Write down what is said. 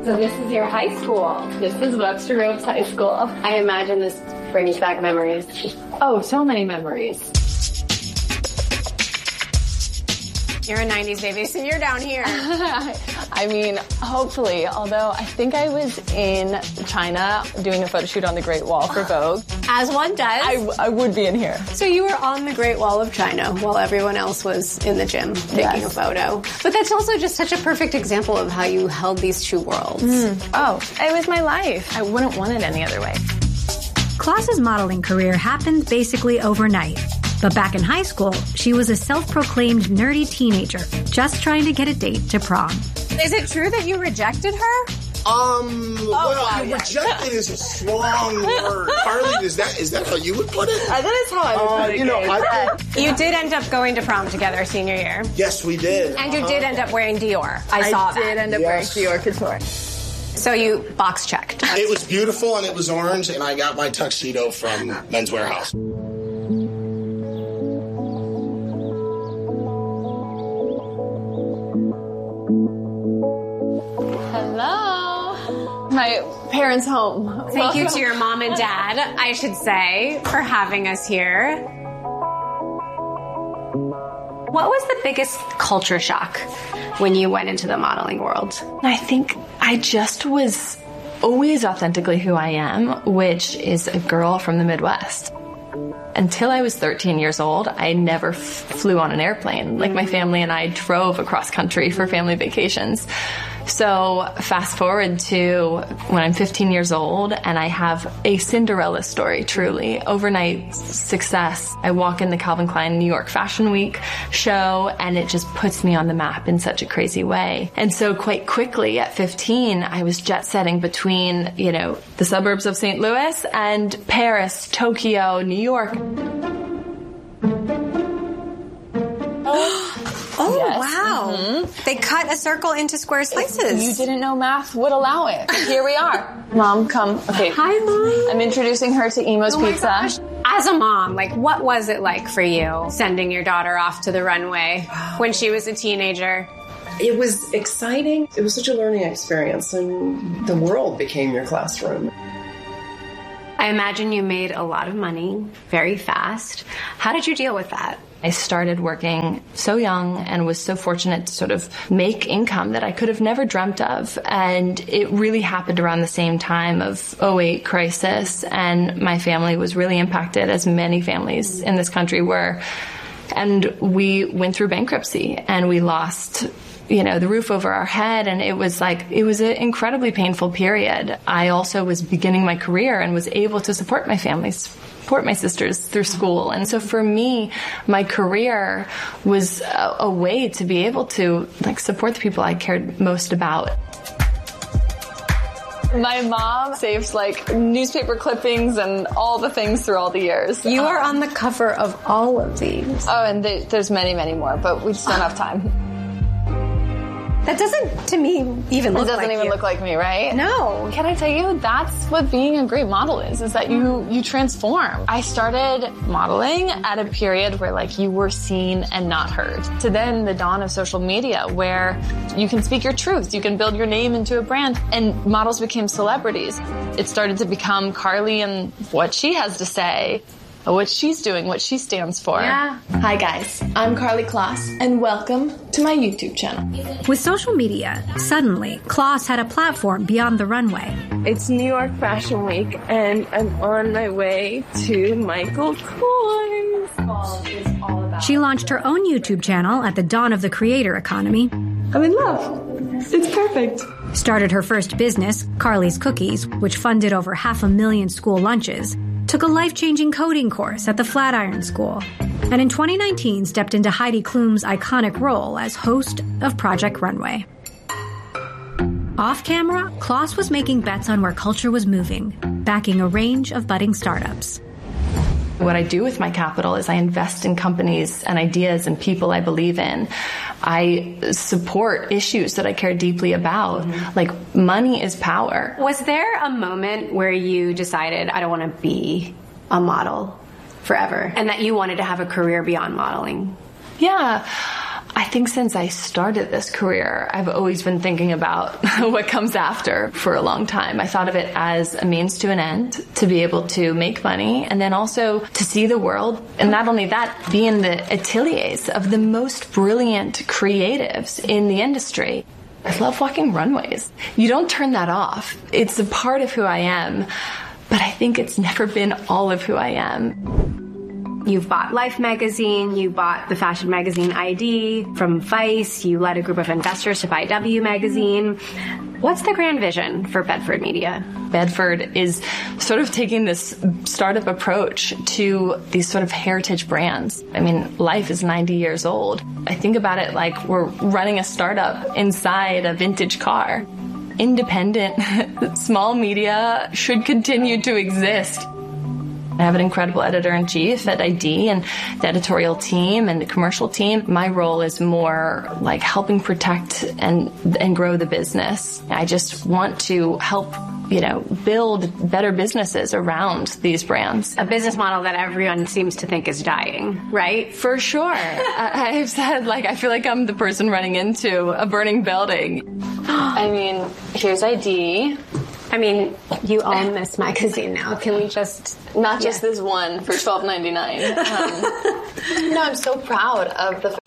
So this is your high school. This is Webster Groves High School. I imagine this brings back memories. Oh, so many memories. You're a 90s baby, so you're down here. I mean, hopefully, although I think I was in China doing a photo shoot on the Great Wall for Vogue. As one does. I would be in here. So you were on the Great Wall of China while everyone else was in the gym taking a photo. But that's also just such a perfect example of how you held these two worlds. Oh, it was my life. I wouldn't want it any other way. Klaus's modeling career happened basically overnight. But back in high school, she was a self-proclaimed nerdy teenager, just trying to get a date to prom. Is it true that you rejected her? Rejected is a strong word. Carly, is that how you would put it? That is how I would put it. You did end up going to prom together senior year. Yes, we did. And you did end up wearing Dior. I saw that. I did end up wearing Dior Couture. So you box checked. It was beautiful and it was orange, and I got my tuxedo from Men's Warehouse. My parents' home. Thank you to your mom and dad, I should say, for having us here. What was the biggest culture shock when you went into the modeling world? I think I just was always authentically who I am, which is a girl from the Midwest. Until I was 13 years old, I never flew on an airplane. Like, my family and I drove across country for family vacations. So fast forward to when I'm 15 years old and I have a Cinderella story, truly. Overnight success. I walk in the Calvin Klein New York Fashion Week show and it just puts me on the map in such a crazy way. And so quite quickly at 15, I was jet setting between, the suburbs of St. Louis and Paris, Tokyo, New York. Oh, yes. wow. Mm-hmm. They cut a circle into square slices. You didn't know math would allow it. Here we are. Mom, come. Okay. Hi, Mom. I'm introducing her to Emo's Pizza. As a mom, what was it like for you sending your daughter off to the runway when she was a teenager? It was exciting. It was such a learning experience, and the world became your classroom. I imagine you made a lot of money very fast. How did you deal with that? I started working so young and was so fortunate to sort of make income that I could have never dreamt of. And it really happened around the same time of 2008 crisis. And my family was really impacted, as many families in this country were. And we went through bankruptcy and we lost the roof over our head. And it was an incredibly painful period. I also was beginning my career and was able to support my family, support my sisters through school. And so for me, my career was a way to be able to support the people I cared most about. My mom saves newspaper clippings and all the things through all the years. You are on the cover of all of these. Oh, and there's many, many more, but we just don't have time. That doesn't, to me, even look like you. It doesn't even look like me, right? No. Can I tell you, that's what being a great model is that you transform. I started modeling at a period where you were seen and not heard. To then the dawn of social media where you can speak your truth, you can build your name into a brand, and models became celebrities. It started to become Carly and what she has to say, what she's doing, what she stands for. Yeah. Hi guys, I'm Carly Kloss, and welcome to my YouTube channel. With social media, suddenly, Klaus had a platform beyond the runway. It's New York Fashion Week, and I'm on my way to Michael Kors. She launched her own YouTube channel at the dawn of the creator economy. I'm in love. It's perfect. Started her first business, Carly's Cookies, which funded over 500,000 school lunches. Took a life-changing coding course at the Flatiron School, and in 2019 stepped into Heidi Klum's iconic role as host of Project Runway. Off-camera, Klaus was making bets on where culture was moving, backing a range of budding startups. What I do with my capital is I invest in companies and ideas and people I believe in. I support issues that I care deeply about. Money is power. Was there a moment where you decided, I don't want to be a model forever, and that you wanted to have a career beyond modeling? Yeah. I think since I started this career, I've always been thinking about what comes after for a long time. I thought of it as a means to an end, to be able to make money, and then also to see the world. And not only that, be in the ateliers of the most brilliant creatives in the industry. I love walking runways. You don't turn that off. It's a part of who I am, but I think it's never been all of who I am. You've bought Life magazine, you bought the fashion magazine ID from Vice, you led a group of investors to buy W magazine. What's the grand vision for Bedford Media? Bedford is sort of taking this startup approach to these sort of heritage brands. I mean, Life is 90 years old. I think about it like we're running a startup inside a vintage car. Independent, small media should continue to exist. I have an incredible editor-in-chief at ID and the editorial team and the commercial team. My role is more like helping protect and grow the business. I just want to help, build better businesses around these brands. A business model that everyone seems to think is dying, right? For sure. I've said, I feel like I'm the person running into a burning building. I mean, here's ID. I mean, you own this magazine now. Can we just... Not just this one for $12.99. No, I'm so proud of the